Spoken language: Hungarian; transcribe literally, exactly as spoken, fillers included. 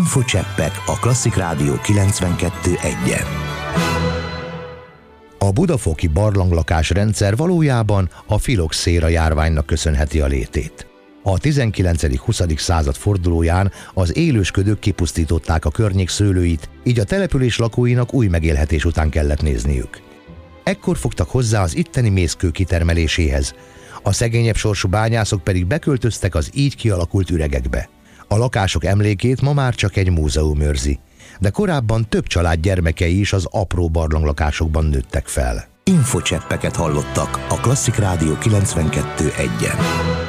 Infocseppek a Klasszik Rádió kilencvenkettő egyen. A budafoki barlanglakás rendszer valójában a filoxéra járványnak köszönheti a létét. A tizenkilencedik-huszadik század fordulóján az élősködők kipusztították a környék szőlőit, így a település lakóinak új megélhetés után kellett nézniük. Ekkor fogtak hozzá az itteni mészkő kitermeléséhez, a szegényebb sorsú bányászok pedig beköltöztek az így kialakult üregekbe. A lakások emlékét ma már csak egy múzeum őrzi, de korábban több család gyermekei is az apró barlanglakásokban nőttek fel. Infocseppeket hallottak a Klasszik Rádió kilencvenkettő egyen.